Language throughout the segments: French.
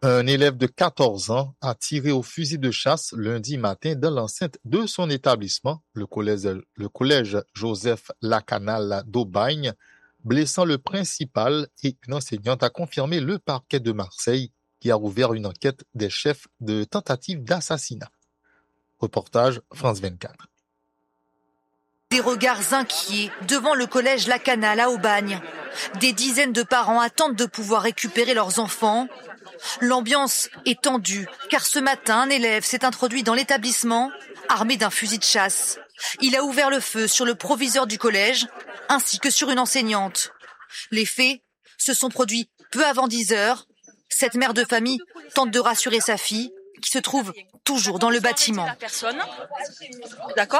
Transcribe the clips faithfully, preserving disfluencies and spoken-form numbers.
Un élève de quatorze ans a tiré au fusil de chasse lundi matin dans l'enceinte de son établissement, le collège, le collège Joseph Lacanal d'Aubagne, blessant le principal et une enseignante, a confirmé le parquet de Marseille qui a ouvert une enquête des chefs de tentative d'assassinat. Reportage France vingt-quatre. Des regards inquiets devant le collège Lacanal à Aubagne. Des dizaines de parents attendent de pouvoir récupérer leurs enfants. L'ambiance est tendue car ce matin, un élève s'est introduit dans l'établissement armé d'un fusil de chasse. Il a ouvert le feu sur le proviseur du collège ainsi que sur une enseignante. Les faits se sont produits peu avant dix heures. Cette mère de famille tente de rassurer sa fille qui se trouve toujours dans le bâtiment. Personne, d'accord ?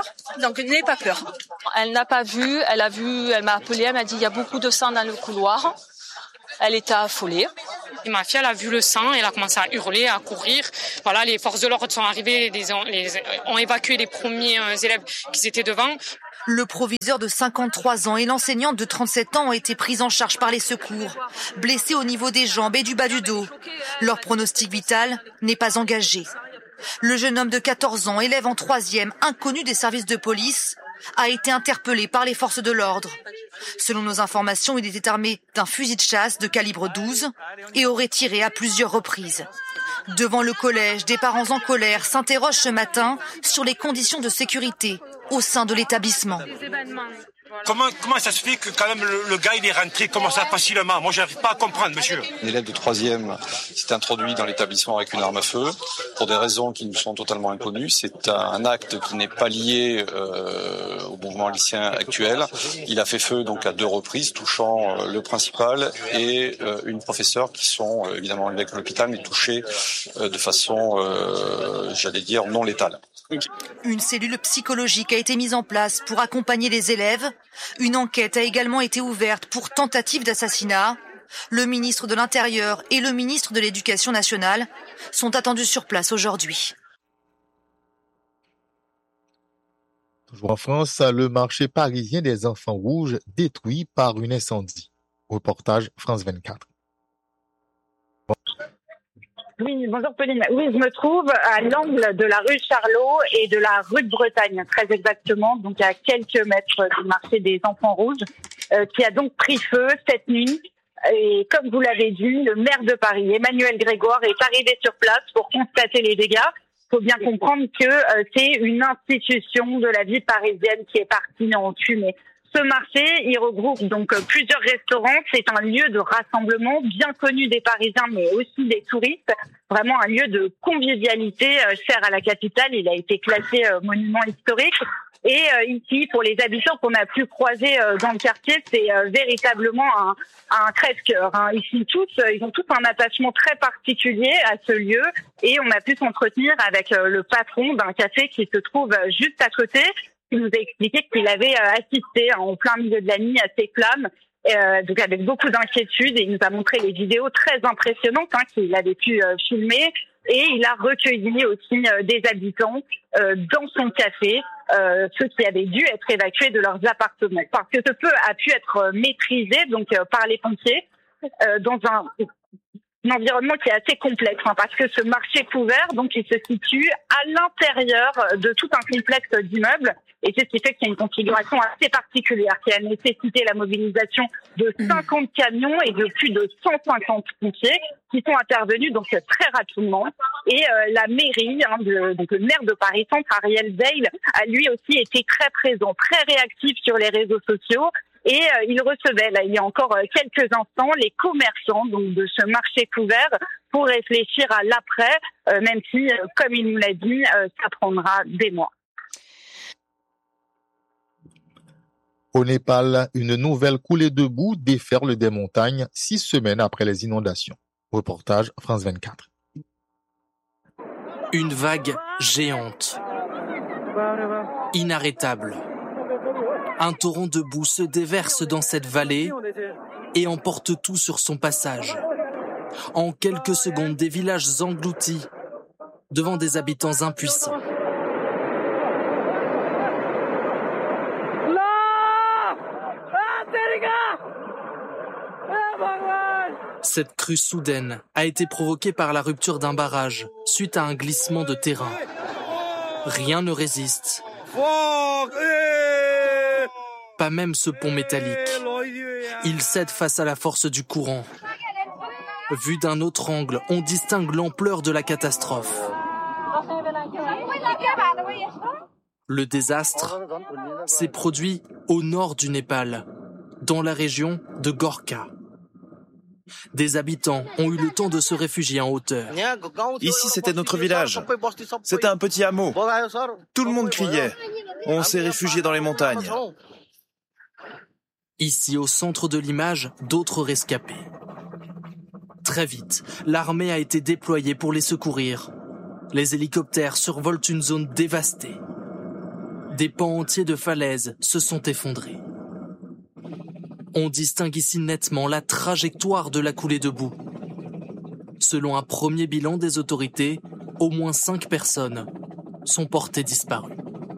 Donc n'ayez pas peur. Elle n'a pas vu, elle a vu, elle m'a appelé, elle m'a dit il y a beaucoup de sang dans le couloir. Elle était affolée. Et ma fille, elle a vu le sang, elle a commencé à hurler, à courir. Voilà, les forces de l'ordre sont arrivées, les, les, ont évacué les premiers élèves qui étaient devant. Le proviseur de cinquante-trois ans et l'enseignante de trente-sept ans ont été pris en charge par les secours, blessés au niveau des jambes et du bas du dos. Leur pronostic vital n'est pas engagé. Le jeune homme de quatorze ans, élève en troisième, inconnu des services de police, a été interpellé par les forces de l'ordre. Selon nos informations, il était armé d'un fusil de chasse de calibre douze et aurait tiré à plusieurs reprises. Devant le collège, des parents en colère s'interrogent ce matin sur les conditions de sécurité au sein de l'établissement. Comment, comment ça se fait que quand même le, le gars il est rentré comme ça facilement ? Moi j'arrive pas à comprendre, monsieur. Un élève de troisième s'est introduit dans l'établissement avec une arme à feu pour des raisons qui nous sont totalement inconnues. C'est un acte qui n'est pas lié euh, au mouvement lycéen actuel. Il a fait feu donc à deux reprises, touchant euh, le principal et euh, une professeure qui sont euh, évidemment enlevés avec l'hôpital mais touchés euh, de façon, euh, j'allais dire, non létale. Une cellule psychologique a été mise en place pour accompagner les élèves. Une enquête a également été ouverte pour tentative d'assassinat. Le ministre de l'Intérieur et le ministre de l'Éducation nationale sont attendus sur place aujourd'hui. Toujours en France, le marché parisien des enfants rouges détruit par un incendie. Reportage France vingt-quatre. Oui, bonjour Pauline. Oui, je me trouve à l'angle de la rue Charlot et de la rue de Bretagne, très exactement, donc à quelques mètres du marché des enfants rouges, euh, qui a donc pris feu cette nuit. Et comme vous l'avez dit, le maire de Paris, Emmanuel Grégoire, est arrivé sur place pour constater les dégâts. Il faut bien comprendre que euh, c'est une institution de la vie parisienne qui est partie en fumée. Ce marché, il regroupe donc plusieurs restaurants. C'est un lieu de rassemblement bien connu des Parisiens, mais aussi des touristes. Vraiment un lieu de convivialité euh, cher à la capitale. Il a été classé euh, monument historique. Et euh, ici, pour les habitants qu'on a pu croiser euh, dans le quartier, c'est euh, véritablement un, un crève-cœur. Hein. Ils, tous, euh, ils ont tous un attachement très particulier à ce lieu. Et on a pu s'entretenir avec euh, le patron d'un café qui se trouve euh, juste à côté. Il nous a expliqué qu'il avait euh, assisté hein, en plein milieu de la nuit à ces flammes, euh, donc avec beaucoup d'inquiétude. Et il nous a montré les vidéos très impressionnantes hein, qu'il avait pu euh, filmer. Et il a recueilli aussi euh, des habitants euh, dans son café, euh, ceux qui avaient dû être évacués de leurs appartements. Parce que ce feu a pu être maîtrisé donc euh, par les pompiers euh, dans un... un environnement qui est assez complexe, hein, parce que ce marché couvert, donc, il se situe à l'intérieur de tout un complexe d'immeubles, et c'est ce qui fait qu'il y a une configuration assez particulière, qui a nécessité la mobilisation de cinquante camions et de plus de cent cinquante pompiers qui sont intervenus donc très rapidement. Et euh, la mairie, hein, de, donc le maire de Paris Centre, Ariel Veil, a lui aussi été très présent, très réactif sur les réseaux sociaux. Et euh, il recevait, là, il y a encore euh, quelques instants, les commerçants donc de ce marché couvert pour réfléchir à l'après, euh, même si, euh, comme il nous l'a dit, euh, ça prendra des mois. Au Népal, une nouvelle coulée de boue déferle des montagnes six semaines après les inondations. Reportage France vingt-quatre. Une vague géante, inarrêtable. Un torrent de boue se déverse dans cette vallée et emporte tout sur son passage. En quelques secondes, des villages engloutis devant des habitants impuissants. Cette crue soudaine a été provoquée par la rupture d'un barrage suite à un glissement de terrain. Rien ne résiste. Pas même ce pont métallique. Il cède face à la force du courant. Vu d'un autre angle, on distingue l'ampleur de la catastrophe. Le désastre s'est produit au nord du Népal, dans la région de Gorkha. Des habitants ont eu le temps de se réfugier en hauteur. Ici, c'était notre village. C'était un petit hameau. Tout le monde criait. On s'est réfugié dans les montagnes. Ici, au centre de l'image, d'autres rescapés. Très vite, l'armée a été déployée pour les secourir. Les hélicoptères survolent une zone dévastée. Des pans entiers de falaises se sont effondrés. On distingue ici nettement la trajectoire de la coulée de boue. Selon un premier bilan des autorités, au moins cinq personnes sont portées disparues.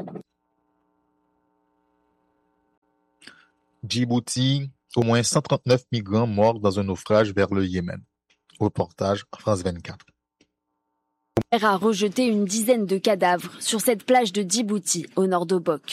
Djibouti, au moins cent trente-neuf migrants morts dans un naufrage vers le Yémen. Reportage France vingt-quatre. A rejeté une dizaine de cadavres sur cette plage de Djibouti, au nord d'Obok.